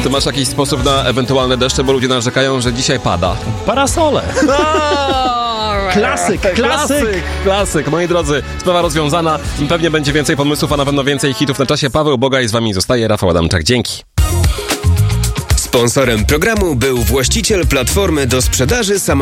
ty masz jakiś sposób na ewentualne deszcze, bo ludzie narzekają, że dzisiaj pada? Parasole. Klasyk, moi drodzy, sprawa rozwiązana. Pewnie będzie więcej pomysłów, a na pewno więcej hitów na czasie. Paweł Bogaj z wami zostaje, Rafał Adamczak. Dzięki. Sponsorem programu był właściciel platformy do sprzedaży samochodów